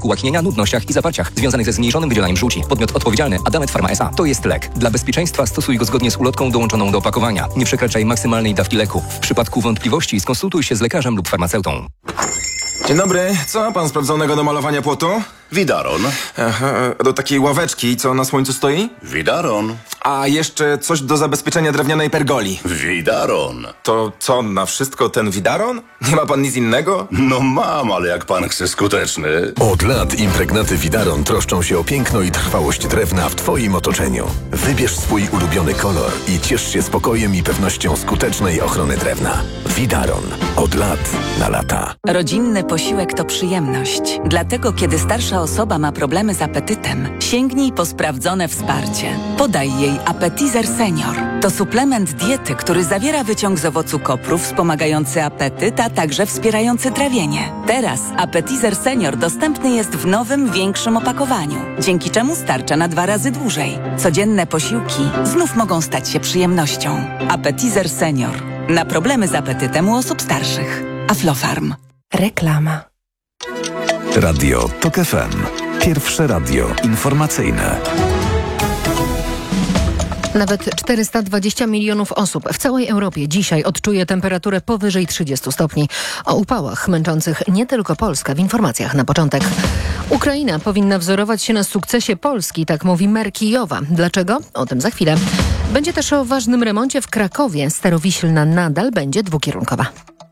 braku łaknienia, nudnościach i zaparciach związanych ze zmniejszonym wydzielaniem żółci. Podmiot odpowiedzialny Adamet Pharma S.A. To jest lek. Dla bezpieczeństwa stosuj go zgodnie z ulotką dołączoną do opakowania. Nie przekraczaj maksymalnej dawki leku. W przypadku wątpliwości skonsultuj się z lekarzem lub farmaceutą. Dzień dobry. Co ma pan sprawdzonego do malowania płotu? Widaron. Aha, do takiej ławeczki, co na słońcu stoi? Widaron. A jeszcze coś do zabezpieczenia drewnianej pergoli. Widaron. To co, na wszystko ten widaron? Nie ma pan nic innego? No mam, ale jak pan chce skuteczny. Od lat impregnaty Widaron troszczą się o piękno i trwałość drewna w twoim otoczeniu. Wybierz swój ulubiony kolor i ciesz się spokojem i pewnością skutecznej ochrony drewna. Widaron. Od lat na lata. Rodzinny posiłek to przyjemność. Dlatego, kiedy starsza osoba ma problemy z apetytem, sięgnij po sprawdzone wsparcie. Podaj jej Appetizer Senior. To suplement diety, który zawiera wyciąg z owocu kopru wspomagający apetyt, a także wspierający trawienie. Teraz Appetizer Senior dostępny jest w nowym, większym opakowaniu, dzięki czemu starcza na 2 razy dłużej. Codzienne posiłki znów mogą stać się przyjemnością. Appetizer Senior. Na problemy z apetytem u osób starszych. Aflofarm. Reklama. Radio TOK FM. Pierwsze radio informacyjne. Nawet 420 milionów osób w całej Europie dzisiaj odczuje temperaturę powyżej 30 stopni. O upałach męczących nie tylko Polskę w informacjach na początek. Ukraina powinna wzorować się na sukcesie Polski, tak mówi mer Kijowa. Dlaczego? O tym za chwilę. Będzie też o ważnym remoncie w Krakowie. Starowiślna nadal będzie dwukierunkowa.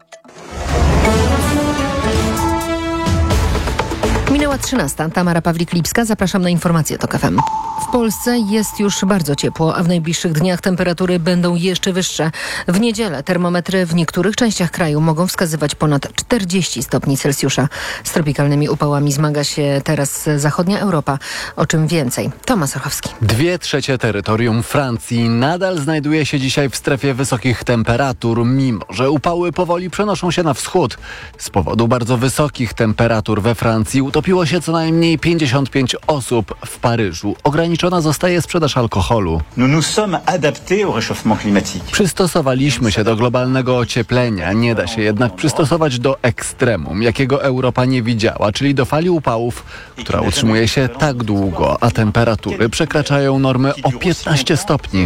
Minęła 13. Tamara Pawlik-Lipska. Zapraszam na informacje TOK FM. W Polsce jest już bardzo ciepło, a w najbliższych dniach temperatury będą jeszcze wyższe. W niedzielę termometry w niektórych częściach kraju mogą wskazywać ponad 40 stopni Celsjusza. Z tropikalnymi upałami zmaga się teraz zachodnia Europa. O czym więcej? Tomasz Ochowski. 2/3 terytorium Francji nadal znajduje się dzisiaj w strefie wysokich temperatur, mimo że upały powoli przenoszą się na wschód. Z powodu bardzo wysokich temperatur we Francji utopiło się co najmniej 55 osób. W Paryżu ograniczona zostaje sprzedaż alkoholu. Przystosowaliśmy się do globalnego ocieplenia. Nie da się jednak przystosować do ekstremum, jakiego Europa nie widziała, czyli do fali upałów, która utrzymuje się tak długo, a temperatury przekraczają normy o 15 stopni.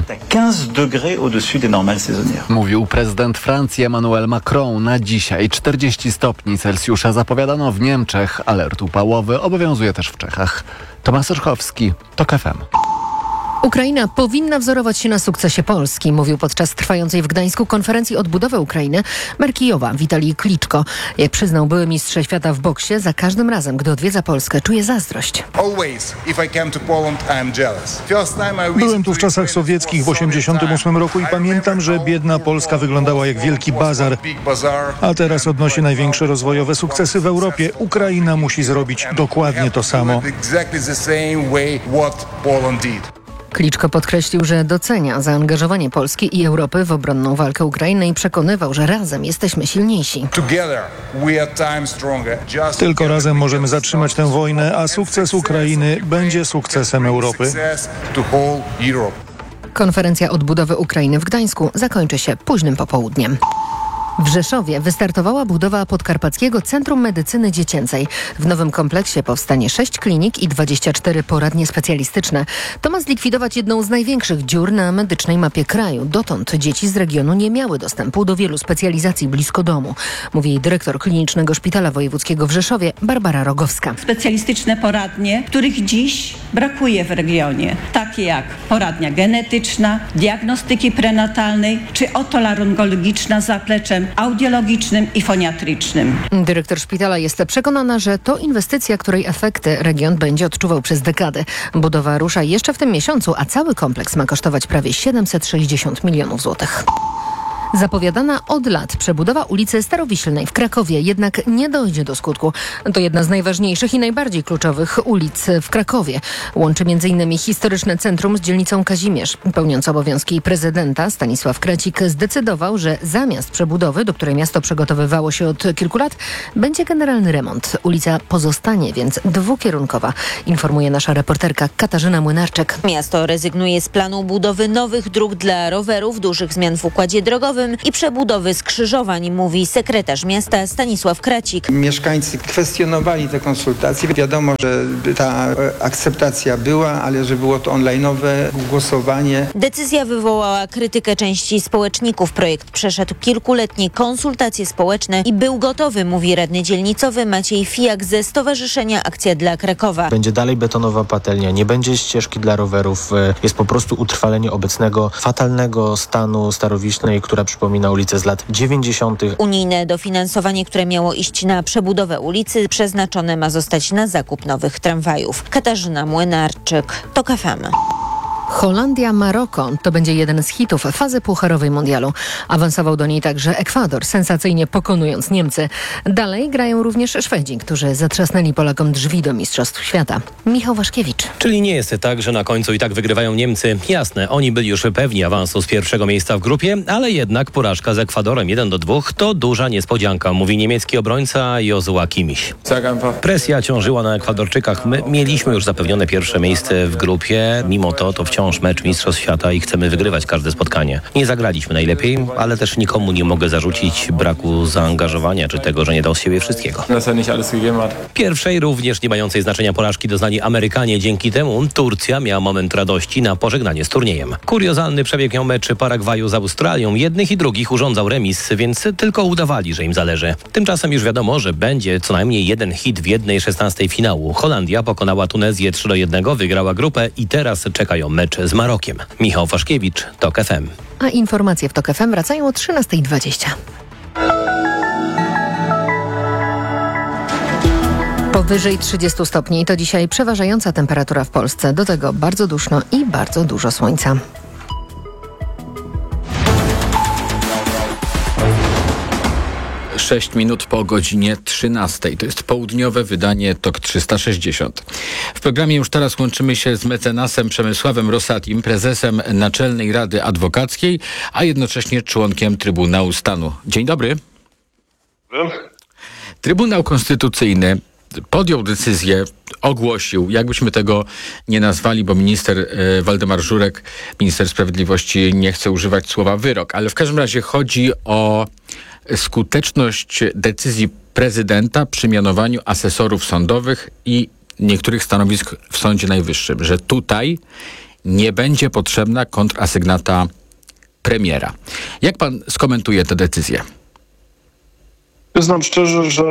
Mówił prezydent Francji Emmanuel Macron. Na dzisiaj 40 stopni Celsjusza zapowiadano w Niemczech. Alert upałowy obowiązuje też w Czechach. Tomasz Orchowski, TOK FM. Ukraina powinna wzorować się na sukcesie Polski, mówił podczas trwającej w Gdańsku konferencji odbudowy Ukrainy mer Kijowa Witalij Kliczko. Jak przyznał były mistrz świata w boksie, za każdym razem, gdy odwiedza Polskę, czuje zazdrość. Byłem tu w czasach sowieckich w 1988 roku i pamiętam, że biedna Polska wyglądała jak wielki bazar, a teraz odnosi największe rozwojowe sukcesy w Europie. Ukraina musi zrobić dokładnie to samo. Kliczko podkreślił, że docenia zaangażowanie Polski i Europy w obronną walkę Ukrainy i przekonywał, że razem jesteśmy silniejsi. Tylko razem możemy zatrzymać tę wojnę, a sukces Ukrainy będzie sukcesem Europy. Konferencja odbudowy Ukrainy w Gdańsku zakończy się późnym popołudniem. W Rzeszowie wystartowała budowa Podkarpackiego Centrum Medycyny Dziecięcej. W nowym kompleksie powstanie 6 klinik i 24 poradnie specjalistyczne. To ma zlikwidować jedną z największych dziur na medycznej mapie kraju. Dotąd dzieci z regionu nie miały dostępu do wielu specjalizacji blisko domu, mówi dyrektor Klinicznego Szpitala Wojewódzkiego w Rzeszowie Barbara Rogowska. Specjalistyczne poradnie, których dziś brakuje w regionie, takie jak poradnia genetyczna, diagnostyki prenatalnej czy otolaryngologiczna z zapleczem audiologicznym i foniatrycznym. Dyrektor szpitala jest przekonana, że to inwestycja, której efekty region będzie odczuwał przez dekadę. Budowa rusza jeszcze w tym miesiącu, a cały kompleks ma kosztować prawie 760 milionów złotych. Zapowiadana od lat przebudowa ulicy Starowiślnej w Krakowie jednak nie dojdzie do skutku. To jedna z najważniejszych i najbardziej kluczowych ulic w Krakowie. Łączy m.in. historyczne centrum z dzielnicą Kazimierz. Pełniący obowiązki prezydenta Stanisław Krecik zdecydował, że zamiast przebudowy, do której miasto przygotowywało się od kilku lat, będzie generalny remont. Ulica pozostanie więc dwukierunkowa, informuje nasza reporterka Katarzyna Młynarczyk. Miasto rezygnuje z planu budowy nowych dróg dla rowerów, dużych zmian w układzie drogowym parkingowym i przebudowy skrzyżowań, mówi sekretarz miasta Stanisław Kracik. Mieszkańcy kwestionowali te konsultacje. Wiadomo, że ta akceptacja była, ale że było to online'owe głosowanie. Decyzja wywołała krytykę części społeczników. Projekt przeszedł kilkuletnie konsultacje społeczne i był gotowy, mówi radny dzielnicowy Maciej Fijak ze Stowarzyszenia Akcja dla Krakowa. Będzie dalej betonowa patelnia, nie będzie ścieżki dla rowerów. Jest po prostu utrwalenie obecnego fatalnego stanu Starowiśnej, która przypomina ulicę z lat 90. Unijne dofinansowanie, które miało iść na przebudowę ulicy, przeznaczone ma zostać na zakup nowych tramwajów. Katarzyna Młynarczyk, TOK FM. Holandia-Maroko to będzie jeden z hitów fazy pucharowej mundialu. Awansował do niej także Ekwador, sensacyjnie pokonując Niemcy. Dalej grają również Szwedzi, którzy zatrzasnęli Polakom drzwi do Mistrzostw Świata. Michał Waszkiewicz. Czyli nie jest tak, że na końcu i tak wygrywają Niemcy. Jasne, oni byli już pewni awansu z pierwszego miejsca w grupie, ale jednak porażka z Ekwadorem 1-2 to duża niespodzianka, mówi niemiecki obrońca Jozua Kimmich. Presja ciążyła na Ekwadorczykach. My mieliśmy już zapewnione pierwsze miejsce w grupie. Mimo to wciąż mecz Mistrzostw Świata i chcemy wygrywać każde spotkanie. Nie zagraliśmy najlepiej, ale też nikomu nie mogę zarzucić braku zaangażowania czy tego, że nie dał z siebie wszystkiego. Pierwszej, również nie mającej znaczenia porażki doznali Amerykanie. Dzięki temu Turcja miała moment radości na pożegnanie z turniejem. Kuriozalny przebieg miał mecz Paragwaju z Australią. Jednych i drugich urządzał remis, więc tylko udawali, że im zależy. Tymczasem już wiadomo, że będzie co najmniej jeden hit w 1/16 finału. Holandia pokonała Tunezję 3-1, wygrała grupę i teraz czekają mecz z Marokiem. Michał Waszkiewicz, TOK FM. A informacje w TOK FM wracają o 13:20. Powyżej 30 stopni to dzisiaj przeważająca temperatura w Polsce. Do tego bardzo duszno i bardzo dużo słońca. Sześć minut po godzinie 13. To jest południowe wydanie TOK 360. W programie już teraz łączymy się z mecenasem Przemysławem Rosatim, prezesem Naczelnej Rady Adwokackiej, a jednocześnie członkiem Trybunału Stanu. Dzień dobry. Trybunał Konstytucyjny podjął decyzję, ogłosił, jakbyśmy tego nie nazwali, bo minister Waldemar Żurek, minister sprawiedliwości, nie chce używać słowa wyrok, ale w każdym razie chodzi o skuteczność decyzji prezydenta przy mianowaniu asesorów sądowych i niektórych stanowisk w Sądzie Najwyższym, że tutaj nie będzie potrzebna kontrasygnata premiera. Jak pan skomentuje tę decyzję? Przyznam szczerze, że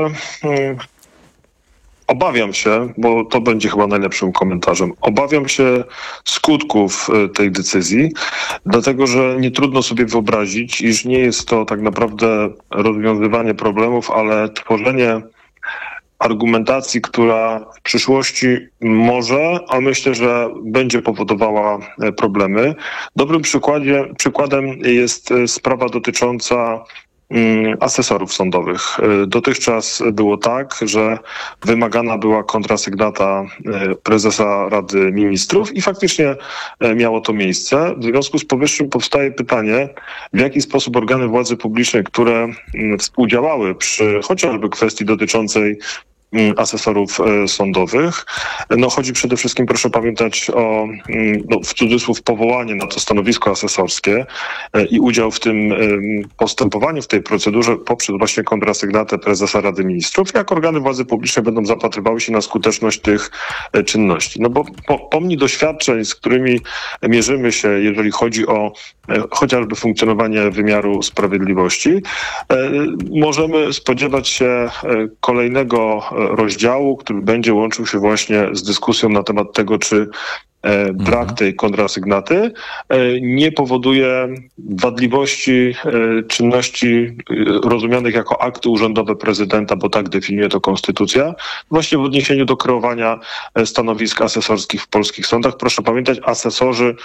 obawiam się, bo to będzie chyba najlepszym komentarzem, obawiam się skutków tej decyzji, dlatego że nie trudno sobie wyobrazić, iż nie jest to tak naprawdę rozwiązywanie problemów, ale tworzenie argumentacji, która w przyszłości może, a myślę, że będzie powodowała problemy. Dobrym przykładem jest sprawa dotycząca asesorów sądowych. Dotychczas było tak, że wymagana była kontrasygnata prezesa Rady Ministrów i faktycznie miało to miejsce. W związku z powyższym powstaje pytanie, w jaki sposób organy władzy publicznej, które współdziałały przy chociażby kwestii dotyczącej asesorów sądowych. Chodzi przede wszystkim, proszę pamiętać o, w cudzysłów, powołanie na to stanowisko asesorskie i udział w tym postępowaniu, w tej procedurze poprzez właśnie kontrasygnatę prezesa Rady Ministrów, jak organy władzy publicznej będą zapatrywały się na skuteczność tych czynności. Bo pomni doświadczeń, z którymi mierzymy się, jeżeli chodzi o chociażby funkcjonowanie wymiaru sprawiedliwości, możemy spodziewać się kolejnego rozdziału, który będzie łączył się właśnie z dyskusją na temat tego, czy brak tej kontrasygnaty nie powoduje wadliwości czynności rozumianych jako akty urzędowe prezydenta, bo tak definiuje to konstytucja, właśnie w odniesieniu do kreowania stanowisk asesorskich w polskich sądach. Proszę pamiętać, asesorzy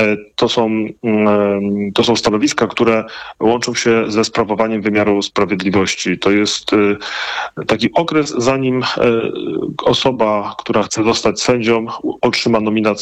to są stanowiska, które łączą się ze sprawowaniem wymiaru sprawiedliwości. To jest taki okres, zanim osoba, która chce zostać sędzią, otrzyma nominację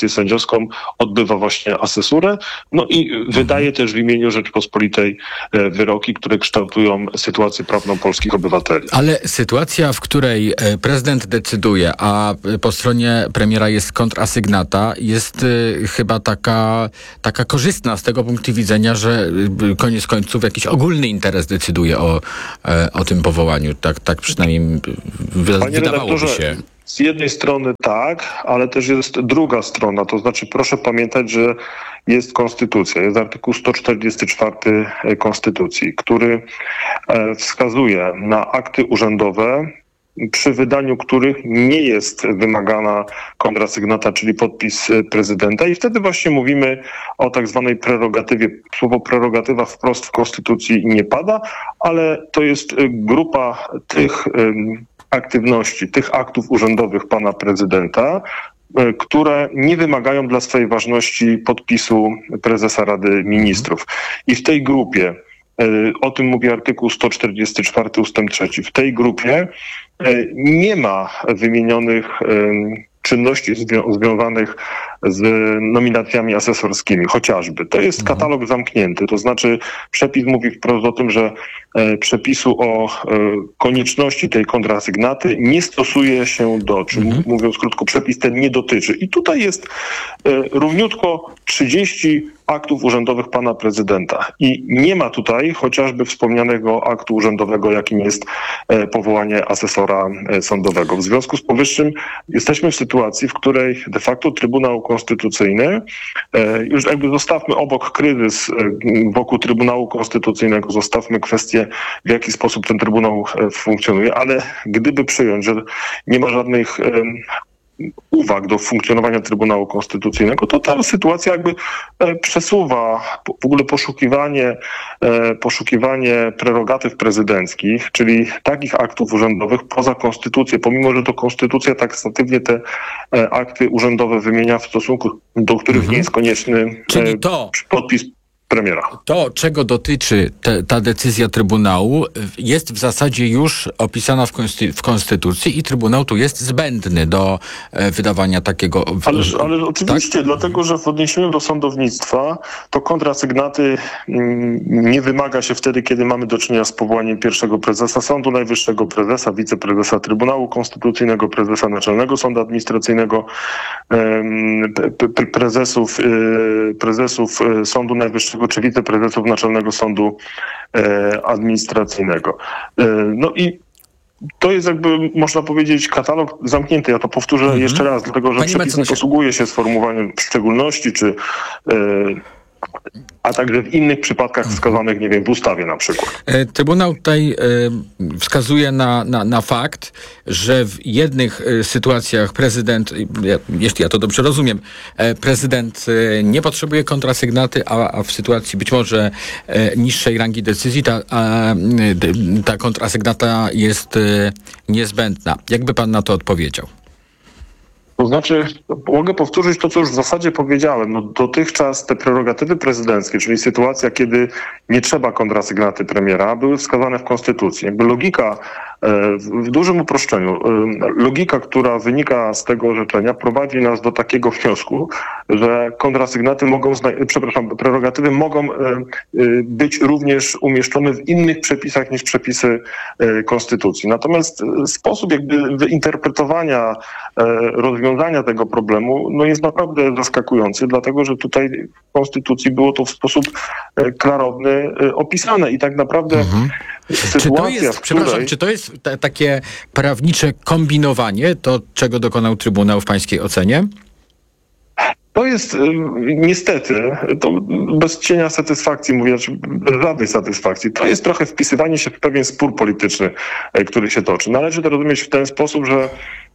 konsultację sędziowską, odbywa właśnie asesurę, no i wydaje też w imieniu Rzeczpospolitej wyroki, które kształtują sytuację prawną polskich obywateli. Ale sytuacja, w której prezydent decyduje, a po stronie premiera jest kontrasygnata, jest chyba taka korzystna z tego punktu widzenia, że koniec końców jakiś ogólny interes decyduje o tym powołaniu. Tak przynajmniej wydawałoby się. Z jednej strony tak, ale też jest druga strona. To znaczy proszę pamiętać, że jest konstytucja, jest artykuł 144 Konstytucji, który wskazuje na akty urzędowe, przy wydaniu których nie jest wymagana kontrasygnata, czyli podpis prezydenta i wtedy właśnie mówimy o tak zwanej prerogatywie. Słowo prerogatywa wprost w Konstytucji nie pada, ale to jest grupa tych aktywności, tych aktów urzędowych pana prezydenta, które nie wymagają dla swojej ważności podpisu prezesa Rady Ministrów. I w tej grupie, o tym mówi artykuł 144 ustęp 3, w tej grupie nie ma wymienionych czynności związanych z nominacjami asesorskimi, chociażby. To jest katalog zamknięty, to znaczy przepis mówi wprost o tym, że przepisu o konieczności tej kontrasygnaty nie stosuje się do, czy mówiąc krótko, przepis ten nie dotyczy. I tutaj jest równiutko 30 aktów urzędowych pana prezydenta. I nie ma tutaj chociażby wspomnianego aktu urzędowego, jakim jest powołanie asesora sądowego. W związku z powyższym jesteśmy w sytuacji, w której de facto Trybunał Konstytucyjny, już jakby zostawmy obok kryzys wokół Trybunału Konstytucyjnego, zostawmy kwestię, w jaki sposób ten Trybunał funkcjonuje, ale gdyby przyjąć, że nie ma żadnych uwag do funkcjonowania Trybunału Konstytucyjnego, to ta sytuacja jakby przesuwa w ogóle poszukiwanie prerogatyw prezydenckich, czyli takich aktów urzędowych poza konstytucję, pomimo że to konstytucja taksaktywnie te akty urzędowe wymienia, w stosunku do których nie jest konieczny podpis premiera. To, czego dotyczy ta decyzja Trybunału, jest w zasadzie już opisana w Konstytucji i Trybunał tu jest zbędny do wydawania takiego... Ale oczywiście, tak? Dlatego, że w odniesieniu do sądownictwa to kontrasygnaty nie wymaga się wtedy, kiedy mamy do czynienia z powołaniem pierwszego prezesa Sądu Najwyższego, prezesa, wiceprezesa Trybunału Konstytucyjnego, prezesa Naczelnego Sądu Administracyjnego, prezesów Sądu Najwyższego czy wiceprezesów Naczelnego Sądu Administracyjnego. No i to jest jakby, można powiedzieć, katalog zamknięty. Ja to powtórzę jeszcze raz, dlatego że przepis nie posługuje się sformułowaniem w szczególności, czy a także w innych przypadkach wskazanych, nie wiem, w ustawie na przykład. Trybunał tutaj wskazuje na fakt, że w jednych sytuacjach prezydent, jeśli ja to dobrze rozumiem, prezydent nie potrzebuje kontrasygnaty, a w sytuacji być może niższej rangi decyzji ta kontrasygnata jest niezbędna. Jakby pan na to odpowiedział? To znaczy, mogę powtórzyć to, co już w zasadzie powiedziałem. No, dotychczas te prerogatywy prezydenckie, czyli sytuacja, kiedy nie trzeba kontrasygnaty premiera, były wskazane w Konstytucji. Jakby logika, w dużym uproszczeniu, logika, która wynika z tego orzeczenia, prowadzi nas do takiego wniosku, że kontrasygnaty prerogatywy mogą być również umieszczone w innych przepisach niż przepisy Konstytucji. Natomiast sposób jakby wyinterpretowania rozwiązania tego problemu jest naprawdę zaskakujący, dlatego że tutaj w Konstytucji było to w sposób klarowny opisane i tak naprawdę sytuacja, czy to jest takie prawnicze kombinowanie, to czego dokonał Trybunał w pańskiej ocenie? To jest niestety, to bez cienia satysfakcji mówię, bez żadnej satysfakcji, to jest trochę wpisywanie się w pewien spór polityczny, który się toczy. Należy to rozumieć w ten sposób, że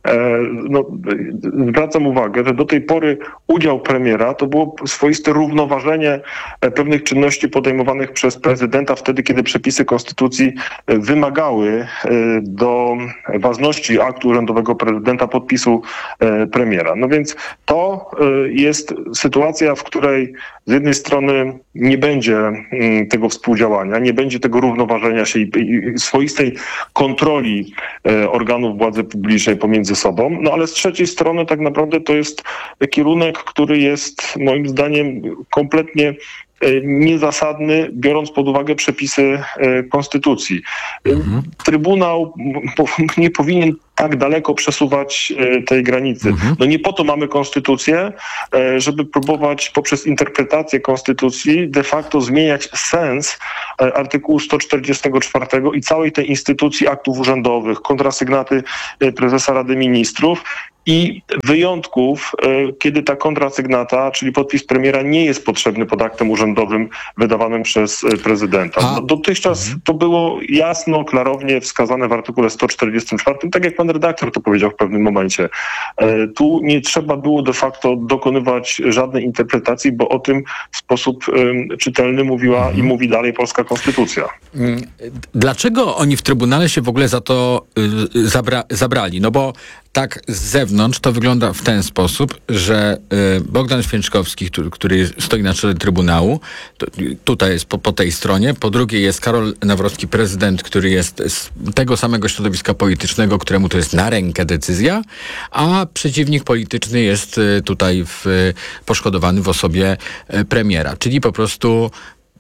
zwracam uwagę, że do tej pory udział premiera to było swoiste równoważenie pewnych czynności podejmowanych przez prezydenta wtedy, kiedy przepisy Konstytucji wymagały do ważności aktu urzędowego prezydenta podpisu premiera. No więc to jest sytuacja, w której z jednej strony nie będzie tego współdziałania, nie będzie tego równoważenia się i swoistej kontroli organów władzy publicznej pomiędzy między sobą, no ale z trzeciej strony tak naprawdę to jest kierunek, który jest moim zdaniem kompletnie niezasadny, biorąc pod uwagę przepisy konstytucji. Trybunał nie powinien tak daleko przesuwać tej granicy. No nie po to mamy konstytucję, żeby próbować poprzez interpretację konstytucji de facto zmieniać sens artykułu 144 i całej tej instytucji aktów urzędowych, kontrasygnaty prezesa Rady Ministrów i wyjątków, kiedy ta kontrasygnata, czyli podpis premiera, nie jest potrzebny pod aktem urzędowym wydawanym przez prezydenta. Dotychczas to było jasno, klarownie wskazane w artykule 144, tak jak pan redaktor to powiedział w pewnym momencie. Tu nie trzeba było de facto dokonywać żadnej interpretacji, bo o tym w sposób czytelny mówiła i mówi dalej polska konstytucja. Dlaczego oni w Trybunale się w ogóle za to zabrali? No bo tak z zewnątrz to wygląda w ten sposób, że Bogdan Święczkowski, który stoi na czele Trybunału, tutaj jest po tej stronie, po drugiej jest Karol Nawrocki, prezydent, który jest z tego samego środowiska politycznego, któremu to jest na rękę decyzja, a przeciwnik polityczny jest tutaj poszkodowany w osobie premiera. Czyli po prostu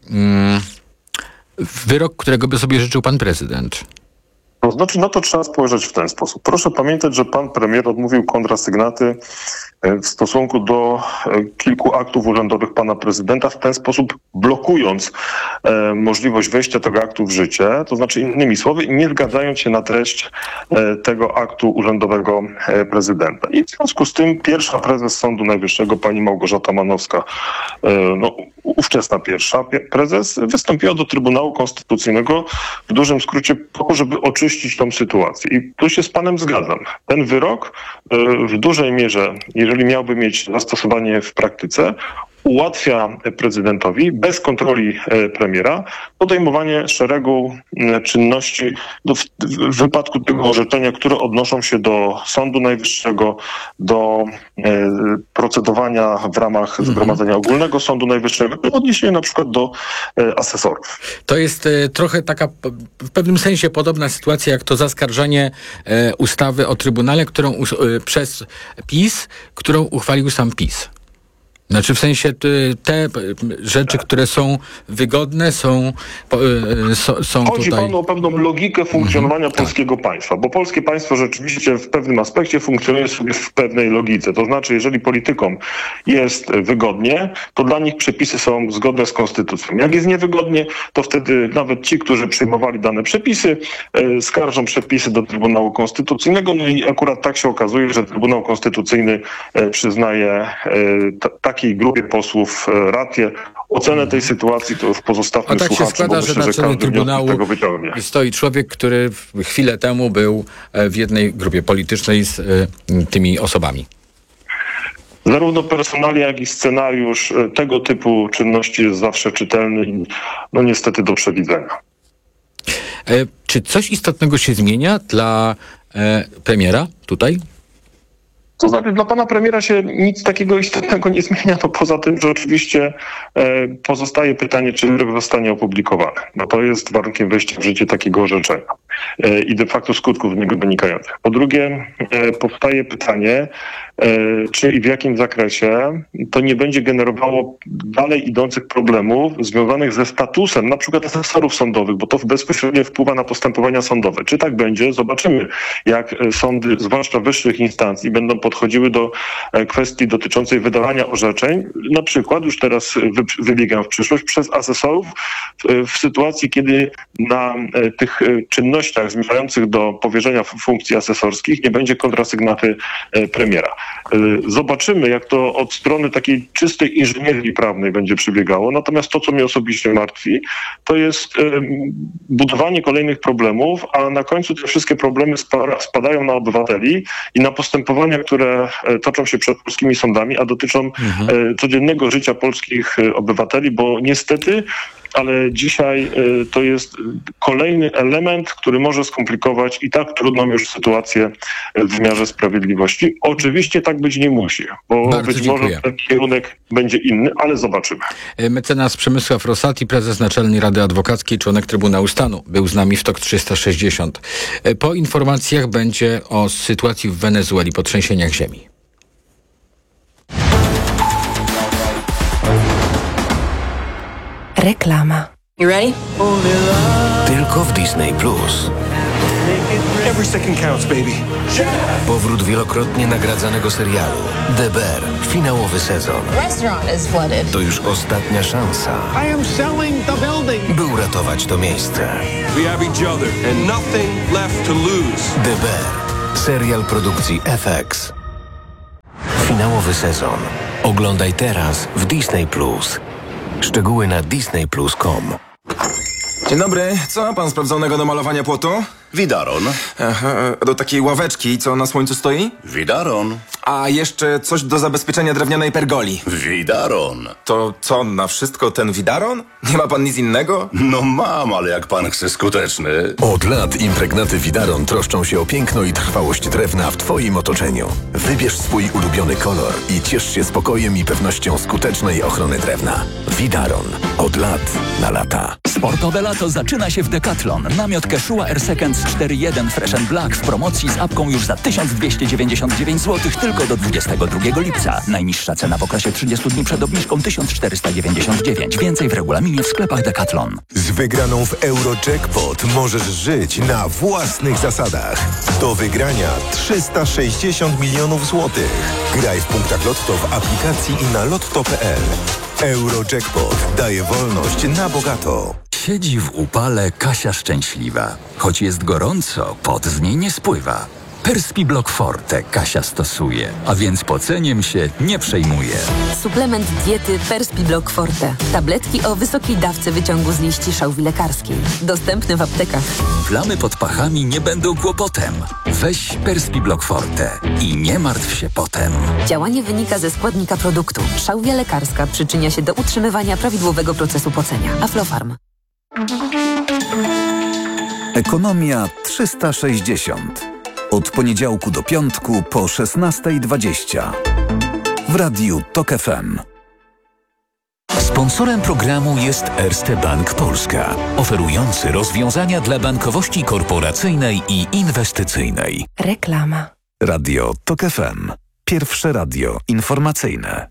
wyrok, którego by sobie życzył pan prezydent. To znaczy, na to trzeba spojrzeć w ten sposób. Proszę pamiętać, że pan premier odmówił kontrasygnaty w stosunku do kilku aktów urzędowych pana prezydenta, w ten sposób blokując możliwość wejścia tego aktu w życie, to znaczy innymi słowy, nie zgadzając się na treść tego aktu urzędowego prezydenta. I w związku z tym pierwsza prezes Sądu Najwyższego, pani Małgorzata Manowska, ówczesna pierwsza prezes, wystąpiła do Trybunału Konstytucyjnego w dużym skrócie po to, żeby oczyścić tą sytuację. I tu się z panem zgadzam. Ten wyrok w dużej mierze, jeżeli miałby mieć zastosowanie w praktyce, ułatwia prezydentowi bez kontroli premiera podejmowanie szeregu czynności w wypadku tego orzeczenia, które odnoszą się do Sądu Najwyższego, do procedowania w ramach Zgromadzenia Ogólnego Sądu Najwyższego, w odniesieniu na przykład do asesorów. To jest trochę taka w pewnym sensie podobna sytuacja jak to zaskarżenie ustawy o Trybunale, przez PiS, którą uchwalił sam PiS. Znaczy w sensie te rzeczy, które są wygodne, są Chodzi tutaj... panu o pewną logikę funkcjonowania polskiego państwa, bo polskie państwo rzeczywiście w pewnym aspekcie funkcjonuje sobie w pewnej logice. To znaczy, jeżeli politykom jest wygodnie, to dla nich przepisy są zgodne z konstytucją. Jak jest niewygodnie, to wtedy nawet ci, którzy przyjmowali dane przepisy, skarżą przepisy do Trybunału Konstytucyjnego. No i akurat tak się okazuje, że Trybunał Konstytucyjny przyznaje takiej grupie posłów rację. Ocenę tej sytuacji to już pozostawmy słuchaczom. Tak się składa, że na czele Trybunału stoi człowiek, który chwilę temu był w jednej grupie politycznej z tymi osobami. Zarówno personalia, jak i scenariusz tego typu czynności jest zawsze czytelny i no niestety do przewidzenia. Czy coś istotnego się zmienia dla premiera tutaj? To znaczy, dla pana premiera się nic takiego istotnego nie zmienia, to poza tym, że oczywiście pozostaje pytanie, czy wyrok zostanie opublikowany. No to jest warunkiem wejścia w życie takiego orzeczenia i de facto skutków z niego wynikających. Po drugie, powstaje pytanie, czy i w jakim zakresie to nie będzie generowało dalej idących problemów związanych ze statusem na przykład asesorów sądowych, bo to bezpośrednio wpływa na postępowania sądowe. Czy tak będzie? Zobaczymy, jak sądy, zwłaszcza wyższych instancji, będą podchodziły do kwestii dotyczącej wydawania orzeczeń, na przykład, już teraz wybiegam w przyszłość, przez asesorów w sytuacji, kiedy na tych czynnościach zmierzających do powierzenia funkcji asesorskich nie będzie kontrasygnaty premiera. Zobaczymy, jak to od strony takiej czystej inżynierii prawnej będzie przebiegało. Natomiast to, co mnie osobiście martwi, to jest budowanie kolejnych problemów, a na końcu te wszystkie problemy spadają na obywateli i na postępowania, które toczą się przed polskimi sądami, a dotyczą codziennego życia polskich obywateli, bo niestety ale dzisiaj to jest kolejny element, który może skomplikować i tak trudną już sytuację w wymiarze sprawiedliwości. Oczywiście tak być nie musi, bo Bardzo być dziękuję. może ten kierunek będzie inny, ale zobaczymy. Mecenas Przemysław Rosati, prezes Naczelnej Rady Adwokackiej, członek Trybunału Stanu, był z nami w TOK 360. Po informacjach będzie o sytuacji w Wenezueli po trzęsieniach ziemi. Reklama. You ready? Tylko w Disney Plus. Every second counts, baby. Powrót wielokrotnie nagradzanego serialu The Bear, finałowy sezon. Restaurant is flooded. To już ostatnia szansa, I am selling the building. by uratować to miejsce. We have each other and nothing left to lose. The Bear, serial produkcji FX. Finałowy sezon. Oglądaj teraz w Disney Plus. Szczegóły na disneyplus.com. Dzień dobry, co ma pan sprawdzonego do malowania płotu? Widaron. Aha, do takiej ławeczki, co na słońcu stoi? Widaron. A jeszcze coś do zabezpieczenia drewnianej pergoli. Widaron. To co, na wszystko ten widaron? Nie ma pan nic innego? No mam, ale jak pan chce skuteczny. Od lat impregnaty Widaron troszczą się o piękno i trwałość drewna w Twoim otoczeniu. Wybierz swój ulubiony kolor i ciesz się spokojem i pewnością skutecznej ochrony drewna. Widaron. Od lat na lata. Sportowe lato zaczyna się w Decathlon. Namiot Quechua Air Seconds 4.1 Fresh and Black w promocji z apką już za 1299 zł tylko do 22 lipca. Najniższa cena w okresie 30 dni przed obniżką 1499. Więcej w regulaminie w sklepach Decathlon. Z wygraną w Eurojackpot możesz żyć na własnych zasadach. Do wygrania 360 milionów złotych. Graj w punktach Lotto w aplikacji i na lotto.pl. Eurojackpot daje wolność na bogato. Siedzi w upale Kasia szczęśliwa. Choć jest gorąco, pot z niej nie spływa. Perspiblock Forte Kasia stosuje, a więc poceniem się nie przejmuje. Suplement diety Perspiblock Forte. Tabletki o wysokiej dawce wyciągu z liści szałwi lekarskiej. Dostępne w aptekach. Plamy pod pachami nie będą kłopotem. Weź Perspiblock Forte i nie martw się potem. Działanie wynika ze składnika produktu. Szałwia lekarska przyczynia się do utrzymywania prawidłowego procesu pocenia. Aflofarm. Ekonomia 360. Od poniedziałku do piątku po 16:20. W radiu TOK FM. Sponsorem programu jest Erste Bank Polska, oferujący rozwiązania dla bankowości korporacyjnej i inwestycyjnej. Reklama. Radio TOK FM. Pierwsze radio informacyjne.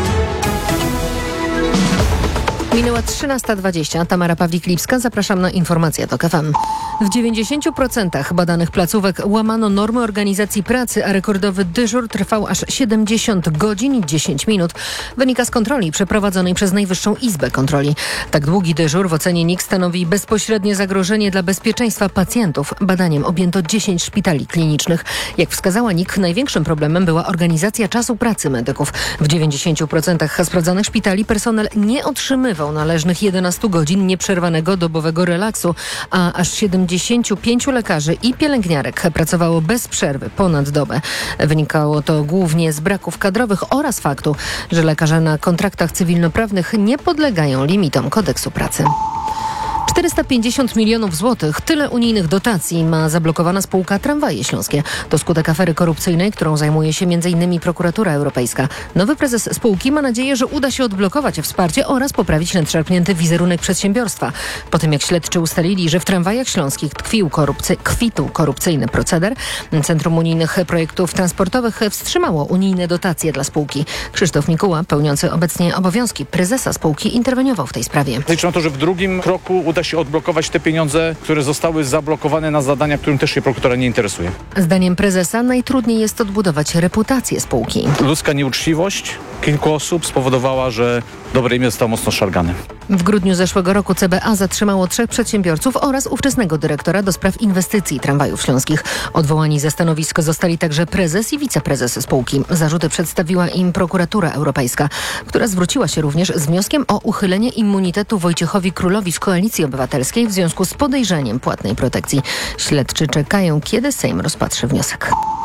Minęła 13:20. Tamara Pawlik-Lipska. Zapraszam na informacje TOK FM. W 90% badanych placówek łamano normy organizacji pracy, a rekordowy dyżur trwał aż 70 godzin i 10 minut. Wynika z kontroli przeprowadzonej przez Najwyższą Izbę Kontroli. Tak długi dyżur w ocenie NIK stanowi bezpośrednie zagrożenie dla bezpieczeństwa pacjentów. Badaniem objęto 10 szpitali klinicznych. Jak wskazała NIK, największym problemem była organizacja czasu pracy medyków. W 90% sprawdzonych szpitali personel nie otrzymywał należnych 11 godzin nieprzerwanego dobowego relaksu, a aż 75 lekarzy i pielęgniarek pracowało bez przerwy ponad dobę. Wynikało to głównie z braków kadrowych oraz faktu, że lekarze na kontraktach cywilnoprawnych nie podlegają limitom kodeksu pracy. 450 milionów złotych, tyle unijnych dotacji ma zablokowana spółka Tramwaje Śląskie. To skutek afery korupcyjnej, którą zajmuje się m.in. Prokuratura Europejska. Nowy prezes spółki ma nadzieję, że uda się odblokować wsparcie oraz poprawić nadszarpnięty wizerunek przedsiębiorstwa. Po tym jak śledczy ustalili, że w Tramwajach Śląskich kwitł korupcyjny proceder, Centrum Unijnych Projektów Transportowych wstrzymało unijne dotacje dla spółki. Krzysztof Mikuła, pełniący obecnie obowiązki prezesa spółki, interweniował w tej sprawie. Liczę na to, że w drugim kroku uda się odblokować te pieniądze, które zostały zablokowane na zadania, którym też się prokuratora nie interesuje. Zdaniem prezesa najtrudniej jest odbudować reputację spółki. Ludzka nieuczciwość kilku osób spowodowała, że dobre imię zostało mocno szargane. W grudniu zeszłego roku CBA zatrzymało 3 przedsiębiorców oraz ówczesnego dyrektora do spraw inwestycji Tramwajów Śląskich. Odwołani ze stanowisk zostali także prezes i wiceprezes spółki. Zarzuty przedstawiła im Prokuratura Europejska, która zwróciła się również z wnioskiem o uchylenie immunitetu Wojciechowi Królowi z Koalicji Obywatelskiej w związku z podejrzeniem płatnej protekcji. Śledczy czekają, kiedy Sejm rozpatrzy wniosek.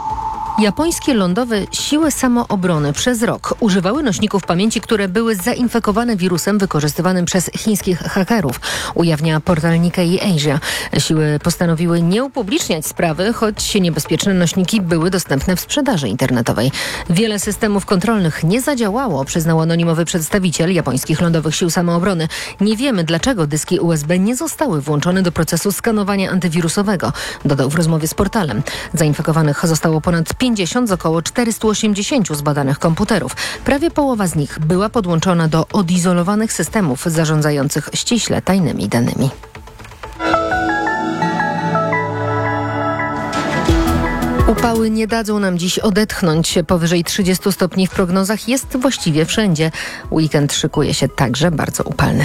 Japońskie lądowe siły samoobrony przez rok używały nośników pamięci, które były zainfekowane wirusem wykorzystywanym przez chińskich hakerów, ujawnia portal Nikkei Asia. Siły postanowiły nie upubliczniać sprawy, choć niebezpieczne nośniki były dostępne w sprzedaży internetowej. Wiele systemów kontrolnych nie zadziałało, przyznał anonimowy przedstawiciel japońskich lądowych sił samoobrony. Nie wiemy, dlaczego dyski USB nie zostały włączone do procesu skanowania antywirusowego, dodał w rozmowie z portalem. Zainfekowanych zostało ponad 50 z około 480 zbadanych komputerów. Prawie połowa z nich była podłączona do odizolowanych systemów zarządzających ściśle tajnymi danymi. Upały nie dadzą nam dziś odetchnąć. Powyżej 30 stopni w prognozach jest właściwie wszędzie. Weekend szykuje się także bardzo upalny.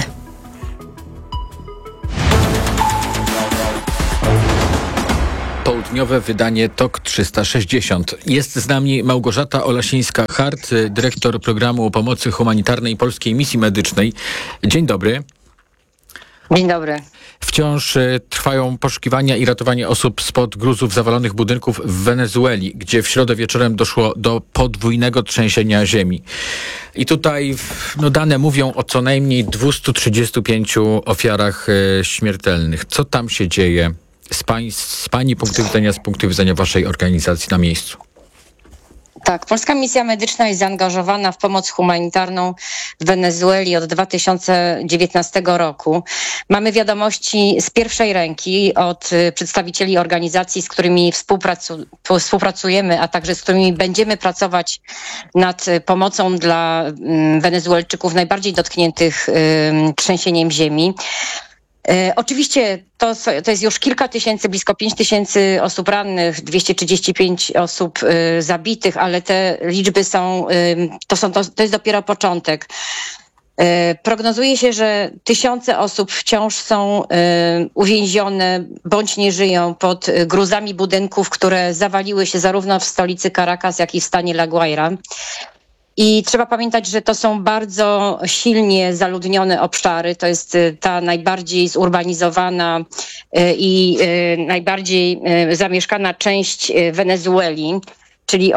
Południowe wydanie TOK 360. Jest z nami Małgorzata Olasińska-Hart, dyrektor programu pomocy humanitarnej Polskiej Misji Medycznej. Dzień dobry. Dzień dobry. Wciąż trwają poszukiwania i ratowanie osób spod gruzów zawalonych budynków w Wenezueli, gdzie w środę wieczorem doszło do podwójnego trzęsienia ziemi. I tutaj dane mówią o co najmniej 235 ofiarach śmiertelnych. Co tam się dzieje z Pani punktu widzenia, z punktu widzenia Waszej organizacji na miejscu? Tak, Polska Misja Medyczna jest zaangażowana w pomoc humanitarną w Wenezueli od 2019 roku. Mamy wiadomości z pierwszej ręki od przedstawicieli organizacji, z którymi współpracujemy, a także z którymi będziemy pracować nad pomocą dla Wenezuelczyków najbardziej dotkniętych trzęsieniem ziemi. Oczywiście to jest już kilka tysięcy, blisko 5 tysięcy osób rannych, 235 osób zabitych, ale te liczby to jest dopiero początek. Prognozuje się, że tysiące osób wciąż są uwięzione bądź nie żyją pod gruzami budynków, które zawaliły się zarówno w stolicy Caracas, jak i w stanie La Guaira. I trzeba pamiętać, że to są bardzo silnie zaludnione obszary. To jest ta najbardziej zurbanizowana i najbardziej zamieszkana część Wenezueli, czyli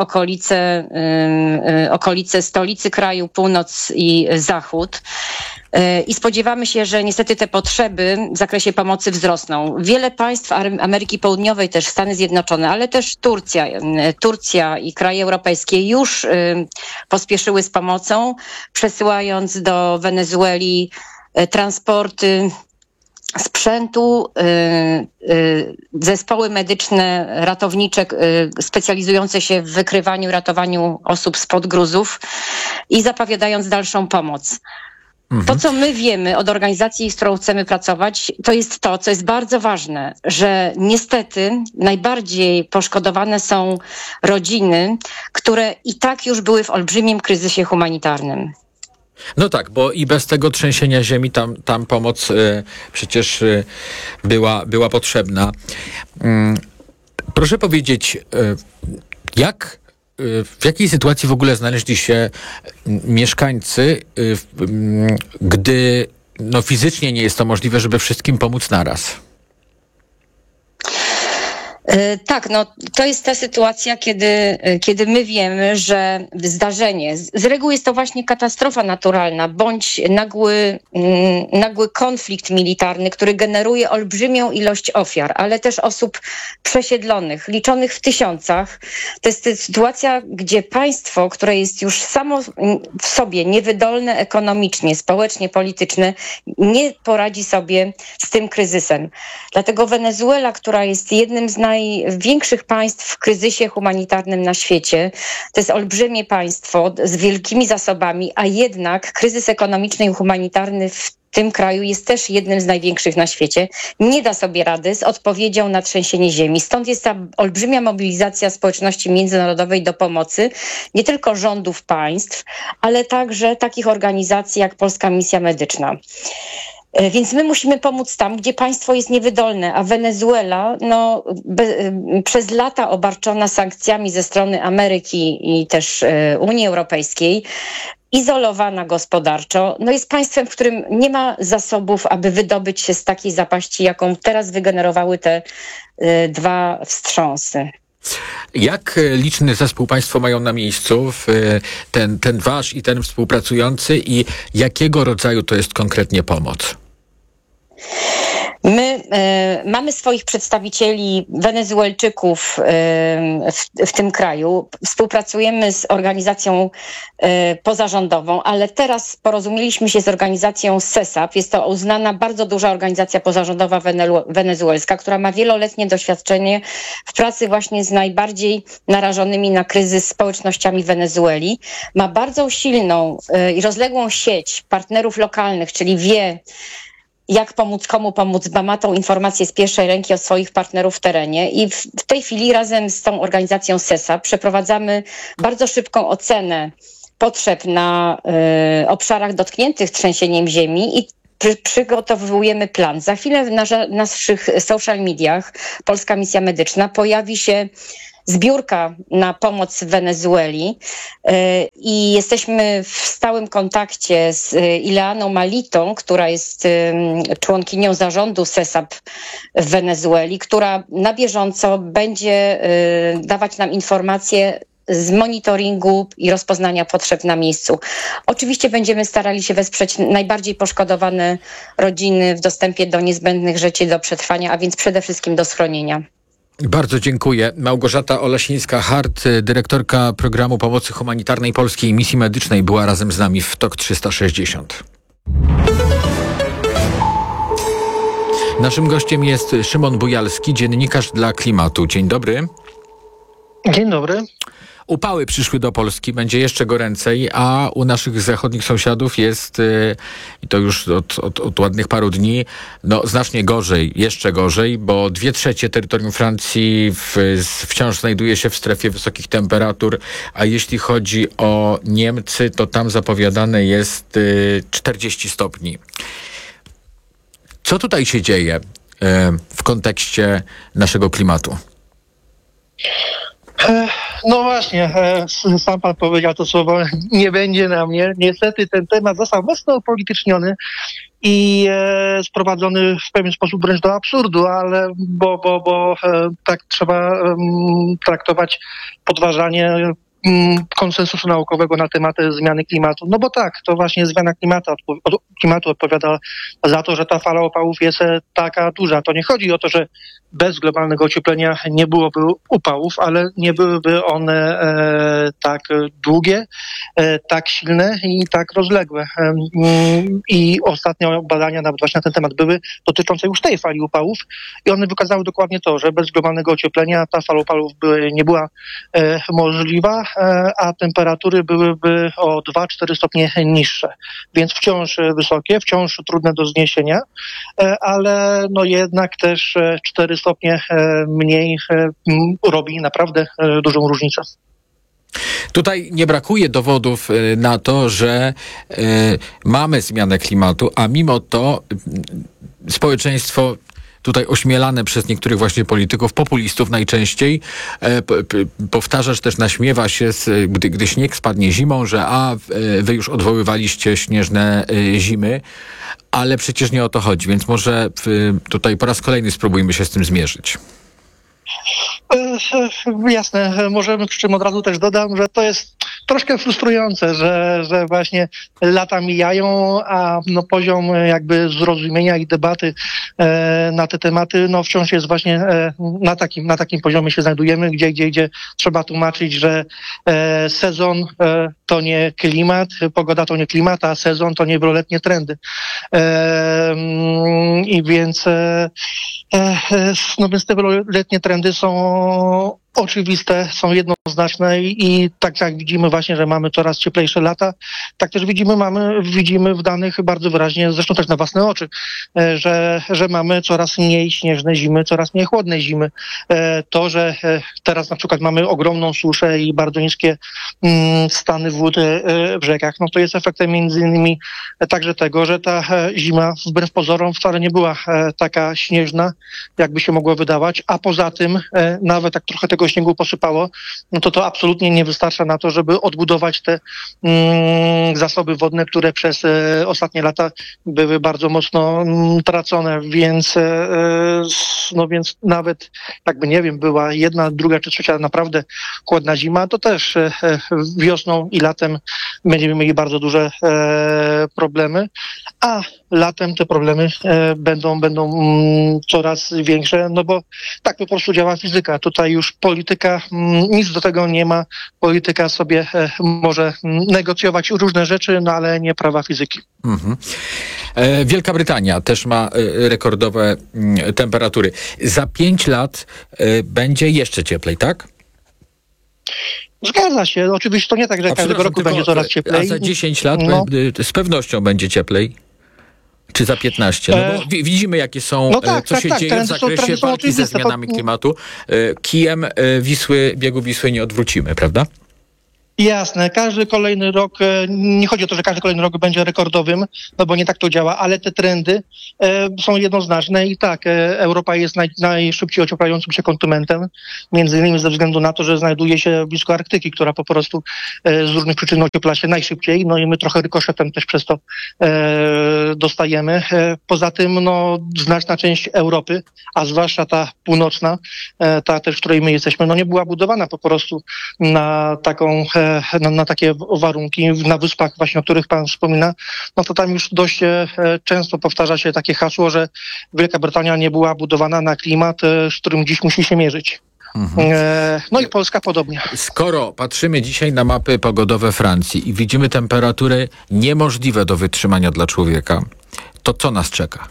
okolice stolicy kraju, północ i zachód. I spodziewamy się, że niestety te potrzeby w zakresie pomocy wzrosną. Wiele państw Ameryki Południowej, też Stany Zjednoczone, ale też Turcja i kraje europejskie już pospieszyły z pomocą, przesyłając do Wenezueli transporty sprzętu, zespoły medyczne, ratownicze specjalizujące się w wykrywaniu i ratowaniu osób spod gruzów i zapowiadając dalszą pomoc. To, co my wiemy od organizacji, z którą chcemy pracować, to jest to, co jest bardzo ważne, że niestety najbardziej poszkodowane są rodziny, które i tak już były w olbrzymim kryzysie humanitarnym. No tak, bo i bez tego trzęsienia ziemi tam pomoc przecież była potrzebna. Proszę powiedzieć, w jakiej sytuacji w ogóle znaleźli się mieszkańcy, gdy fizycznie nie jest to możliwe, żeby wszystkim pomóc naraz? Tak, to jest ta sytuacja, kiedy my wiemy, że zdarzenie, z reguły jest to właśnie katastrofa naturalna, bądź nagły konflikt militarny, który generuje olbrzymią ilość ofiar, ale też osób przesiedlonych, liczonych w tysiącach. To jest sytuacja, gdzie państwo, które jest już samo w sobie niewydolne ekonomicznie, społecznie, politycznie, nie poradzi sobie z tym kryzysem. Dlatego Wenezuela, która jest jednym z największych państw w kryzysie humanitarnym na świecie. To jest olbrzymie państwo z wielkimi zasobami, a jednak kryzys ekonomiczny i humanitarny w tym kraju jest też jednym z największych na świecie. Nie da sobie rady z odpowiedzią na trzęsienie ziemi. Stąd jest ta olbrzymia mobilizacja społeczności międzynarodowej do pomocy, nie tylko rządów państw, ale także takich organizacji jak Polska Misja Medyczna. Więc my musimy pomóc tam, gdzie państwo jest niewydolne, a Wenezuela przez lata obarczona sankcjami ze strony Ameryki i też Unii Europejskiej, izolowana gospodarczo, jest państwem, w którym nie ma zasobów, aby wydobyć się z takiej zapaści, jaką teraz wygenerowały te dwa wstrząsy. Jak liczny zespół państwo mają na miejscu, ten wasz i ten współpracujący, i jakiego rodzaju to jest konkretnie pomoc? My mamy swoich przedstawicieli Wenezuelczyków w tym kraju. Współpracujemy z organizacją pozarządową, ale teraz porozumieliśmy się z organizacją SESAP. Jest to uznana bardzo duża organizacja pozarządowa wenezuelska, która ma wieloletnie doświadczenie w pracy właśnie z najbardziej narażonymi na kryzys społecznościami Wenezueli. Ma bardzo silną i rozległą sieć partnerów lokalnych, czyli wie, jak pomóc, komu pomóc, bo ma tą informację z pierwszej ręki od swoich partnerów w terenie. I w tej chwili razem z tą organizacją SESA przeprowadzamy bardzo szybką ocenę potrzeb na obszarach dotkniętych trzęsieniem ziemi i przygotowujemy plan. Za chwilę w naszych social mediach Polska Misja Medyczna pojawi się zbiórka na pomoc w Wenezueli i jesteśmy w stałym kontakcie z Ileaną Malitą, która jest członkinią zarządu SESAP w Wenezueli, która na bieżąco będzie dawać nam informacje z monitoringu i rozpoznania potrzeb na miejscu. Oczywiście będziemy starali się wesprzeć najbardziej poszkodowane rodziny w dostępie do niezbędnych rzeczy do przetrwania, a więc przede wszystkim do schronienia. Bardzo dziękuję. Małgorzata Olesińska-Hart, dyrektorka Programu Pomocy Humanitarnej Polskiej Misji Medycznej, była razem z nami w TOK 360. Naszym gościem jest Szymon Bujalski, dziennikarz dla Klimatu. Dzień dobry. Dzień dobry. Upały przyszły do Polski, będzie jeszcze goręcej, a u naszych zachodnich sąsiadów jest, i to już od ładnych paru dni, znacznie gorzej, jeszcze gorzej, bo 2/3 terytorium Francji wciąż znajduje się w strefie wysokich temperatur, a jeśli chodzi o Niemcy, to tam zapowiadane jest 40 stopni. Co tutaj się dzieje w kontekście naszego klimatu? No właśnie, sam pan powiedział to słowo, nie będzie na mnie. Niestety ten temat został mocno upolityczniony i sprowadzony w pewien sposób wręcz do absurdu, ale bo tak trzeba traktować podważanie konsensusu naukowego na temat zmiany klimatu. No bo tak, to właśnie zmiana klimatu odpowiada za to, że ta fala opałów jest taka duża. To nie chodzi o to, że bez globalnego ocieplenia nie byłoby upałów, ale nie byłyby one tak długie, tak silne i tak rozległe. I ostatnie badania nawet właśnie na ten temat były dotyczące już tej fali upałów i one wykazały dokładnie to, że bez globalnego ocieplenia ta fala upałów nie była możliwa, a temperatury byłyby o 2-4 stopnie niższe. Więc wciąż wysokie, wciąż trudne do zniesienia, ale no jednak też 4 stopnie mniej robi naprawdę dużą różnicę. Tutaj nie brakuje dowodów na to, że mamy zmianę klimatu, a mimo to społeczeństwo tutaj ośmielane przez niektórych właśnie polityków, populistów najczęściej, powtarzasz też, naśmiewa się, gdy śnieg spadnie zimą, że wy już odwoływaliście śnieżne zimy, ale przecież nie o to chodzi, więc może tutaj po raz kolejny spróbujmy się z tym zmierzyć. Jasne, możemy, przy czym od razu też dodam, że to jest troszkę frustrujące, że właśnie lata mijają, a poziom jakby zrozumienia i debaty na te tematy wciąż jest właśnie na takim poziomie się znajdujemy, gdzie trzeba tłumaczyć, że sezon to nie klimat, pogoda to nie klimat, a sezon to nie wieloletnie trendy. I więc te wieloletnie trendy są oczywiste, są jednoznaczne i tak jak widzimy właśnie, że mamy coraz cieplejsze lata, tak też widzimy w danych bardzo wyraźnie, zresztą też na własne oczy, że mamy coraz mniej śnieżne zimy, coraz mniej chłodne zimy. To, że teraz na przykład mamy ogromną suszę i bardzo niskie stany wód w rzekach, to jest efektem między innymi także tego, że ta zima wbrew pozorom wcale nie była taka śnieżna, jakby się mogło wydawać, a poza tym nawet tak trochę tego tego śniegu posypało, no to absolutnie nie wystarcza na to, żeby odbudować te zasoby wodne, które przez ostatnie lata były bardzo mocno tracone, więc nawet jakby, nie wiem, była jedna, druga czy trzecia naprawdę chłodna zima, to też wiosną i latem będziemy mieli bardzo duże problemy, a latem te problemy będą coraz większe, no bo tak po prostu działa fizyka. Tutaj już polityka nic do tego nie ma. Polityka sobie może negocjować różne rzeczy, no ale nie prawa fizyki. Mhm. Wielka Brytania też ma rekordowe temperatury. Za 5 lat będzie jeszcze cieplej, tak? Zgadza się. Oczywiście to nie tak, że każdego roku będzie coraz cieplej. A za 10 lat z pewnością będzie cieplej? Czy za 15? No bo widzimy, jakie są, co się dzieje w zakresie walki ze zmianami klimatu. Kijem biegu Wisły nie odwrócimy, prawda? Jasne, każdy kolejny rok, nie chodzi o to, że każdy kolejny rok będzie rekordowym, no bo nie tak to działa, ale te trendy są jednoznaczne i tak, Europa jest najszybciej ocieplającym się kontynentem, między innymi ze względu na to, że znajduje się blisko Arktyki, która po prostu z różnych przyczyn ociepla się najszybciej, no i my trochę rykoszetem też przez to dostajemy. Poza tym, no, znaczna część Europy, a zwłaszcza ta północna, ta też, w której my jesteśmy, no nie była budowana po prostu na taką na takie warunki na wyspach właśnie, o których pan wspomina, no to tam już dość często powtarza się takie hasło, że Wielka Brytania nie była budowana na klimat, z którym dziś musi się mierzyć. No i Polska podobnie. Skoro patrzymy dzisiaj na mapy pogodowe Francji i widzimy temperatury niemożliwe do wytrzymania dla człowieka, to co nas czeka?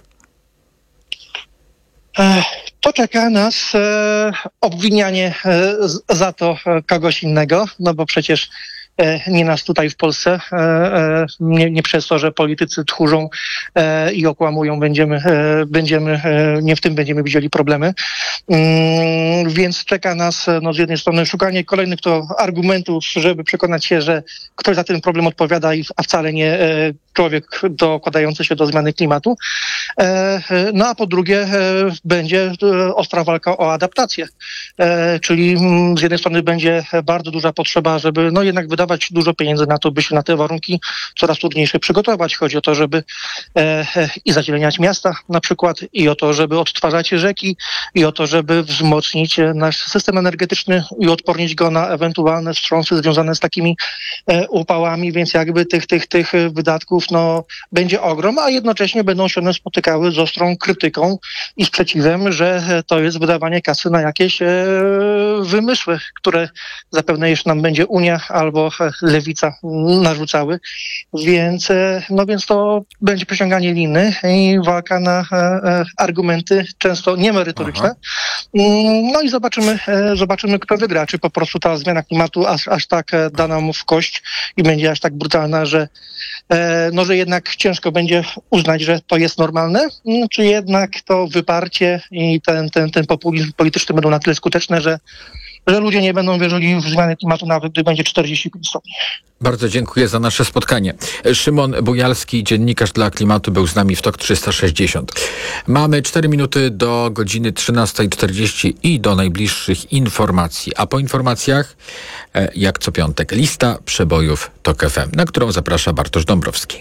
To czeka nas obwinianie za to kogoś innego, no bo przecież nie nas tutaj w Polsce, nie przez to, że politycy tchórzą i okłamują, nie w tym będziemy widzieli problemy. Więc czeka nas no, z jednej strony szukanie kolejnych argumentów, żeby przekonać się, że ktoś za ten problem odpowiada, a wcale nie człowiek dokładający się do zmiany klimatu. No a po drugie będzie ostra walka o adaptację. Czyli z jednej strony będzie bardzo duża potrzeba, żeby no jednak wydawać dużo pieniędzy na to, by się na te warunki coraz trudniejsze przygotować. Chodzi o to, żeby i zazieleniać miasta na przykład, i o to, żeby odtwarzać rzeki, i o to, żeby wzmocnić nasz system energetyczny i odpornić go na ewentualne wstrząsy związane z takimi upałami, więc jakby tych wydatków no, będzie ogrom, a jednocześnie będą się one spotykały z ostrą krytyką i sprzeciwem, że to jest wydawanie kasy na jakieś wymysły, które zapewne jeszcze nam będzie Unia albo Lewica narzucały, więc to będzie przeciąganie liny i walka na argumenty często niemerytoryczne. No i zobaczymy, kto wygra. Czy po prostu ta zmiana klimatu aż tak da nam w kość i będzie aż tak brutalna, że jednak ciężko będzie uznać, że to jest normalne, czy jednak to wyparcie i ten populizm polityczny będą na tyle skuteczne, że ludzie nie będą wierzyli w zmianę klimatu, nawet gdy będzie 45 stopni. Bardzo dziękuję za nasze spotkanie. Szymon Bujalski, dziennikarz dla klimatu, był z nami w TOK 360. Mamy 4 minuty do godziny 13:40 i do najbliższych informacji. A po informacjach, jak co piątek, lista przebojów TOK FM, na którą zaprasza Bartosz Dąbrowski.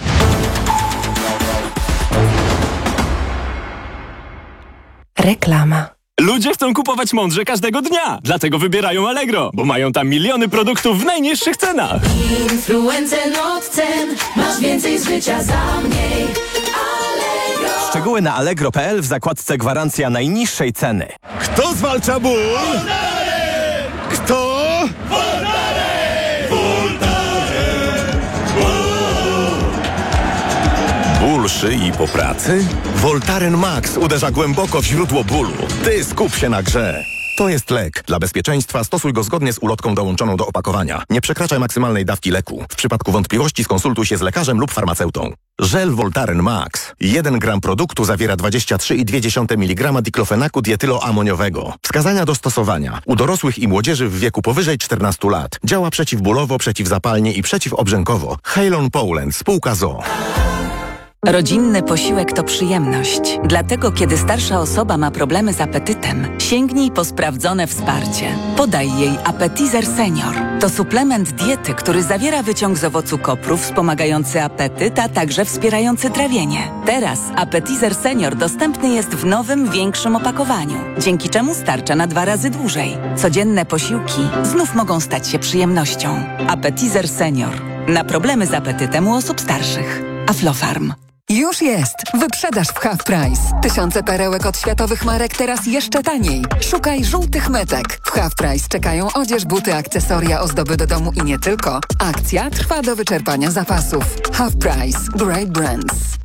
Reklama. Ludzie chcą kupować mądrze każdego dnia, dlatego wybierają Allegro, bo mają tam miliony produktów w najniższych cenach. Influencer od cen, masz więcej z życia za mniej. Allegro. Szczegóły na allegro.pl w zakładce gwarancja najniższej ceny. Kto zwalcza ból? Voltaren! Kto? Voltaren! Ból szyi po pracy? Voltaren Max uderza głęboko w źródło bólu. Ty skup się na grze. To jest lek. Dla bezpieczeństwa stosuj go zgodnie z ulotką dołączoną do opakowania. Nie przekraczaj maksymalnej dawki leku. W przypadku wątpliwości skonsultuj się z lekarzem lub farmaceutą. Żel Voltaren Max. 1 gram produktu zawiera 23,2 mg diklofenaku dietyloamoniowego. Wskazania do stosowania. U dorosłych i młodzieży w wieku powyżej 14 lat. Działa przeciwbólowo, przeciwzapalnie i przeciwobrzękowo. Halon Poland, spółka ZOO. Rodzinny posiłek to przyjemność. Dlatego, kiedy starsza osoba ma problemy z apetytem, sięgnij po sprawdzone wsparcie. Podaj jej Appetizer Senior. To suplement diety, który zawiera wyciąg z owocu kopru wspomagający apetyt, a także wspierający trawienie. Teraz Appetizer Senior dostępny jest w nowym, większym opakowaniu, dzięki czemu starcza na 2 razy dłużej. Codzienne posiłki znów mogą stać się przyjemnością. Appetizer Senior. Na problemy z apetytem u osób starszych. Aflofarm. Już jest! Wyprzedaż w Half Price. Tysiące perełek od światowych marek teraz jeszcze taniej. Szukaj żółtych metek. W Half Price czekają odzież, buty, akcesoria, ozdoby do domu i nie tylko. Akcja trwa do wyczerpania zapasów. Half Price. Great Brands.